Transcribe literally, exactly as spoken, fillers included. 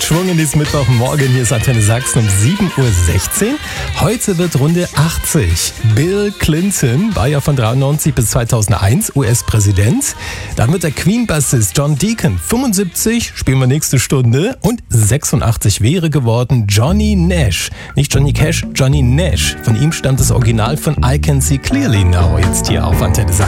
Schwung in diesem Mittwochmorgen. Hier ist Antenne Sachsen um sieben Uhr sechzehn. Heute wird Runde achtzig. Bill Clinton war ja von dreiundneunzig bis zweitausendeins U S-Präsident. Dann wird der Queen-Bassist John Deacon fünfundsiebzig, spielen wir nächste Stunde. Und sechsundachtzig wäre geworden Johnny Nash. Nicht Johnny Cash, Johnny Nash. Von ihm stammt das Original von I Can See Clearly Now. Jetzt hier auf Antenne Sachsen.